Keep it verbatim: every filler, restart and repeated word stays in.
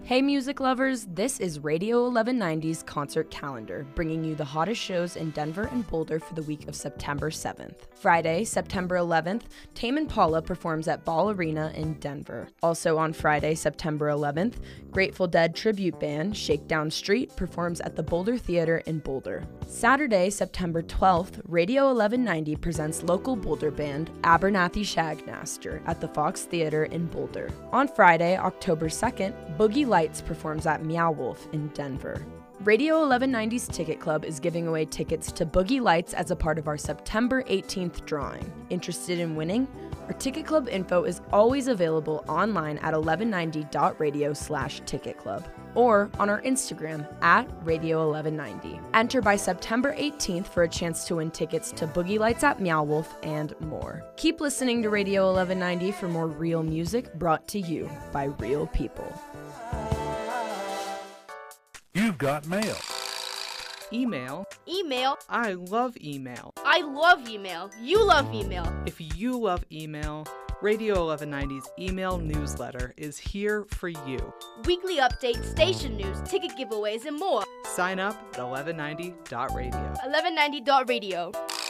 Hey music lovers, this is Radio eleven ninety's concert calendar, bringing you the hottest shows in Denver and Boulder for the week of September seventh. Friday, September eleventh, Tame Impala performs at Ball Arena in Denver. Also on Friday, September eleventh, Grateful Dead tribute band Shakedown Street performs at the Boulder Theater in Boulder. Saturday, September twelfth, Radio eleven ninety presents local Boulder band Abernathy Shagmaster at the Fox Theater in Boulder. On Friday, October second, Boogie Lights performs at Meow Wolf in Denver. Radio eleven ninety's Ticket Club is giving away tickets to Boogie Lights as a part of our September eighteenth drawing. Interested in winning? Our Ticket Club info is always available online at eleven ninety dot radio slash ticket club or on our Instagram at Radio eleven ninety. Enter by September eighteenth for a chance to win tickets to Boogie Lights at Meow Wolf and more. Keep listening to Radio eleven ninety for more real music brought to you by real people. You've got mail. Email. Email. I love email. I love email. You love email. If you love email, Radio eleven ninety's email newsletter is here for you. Weekly updates, station news, ticket giveaways, and more. Sign up at eleven ninety dot radio. eleven ninety dot radio.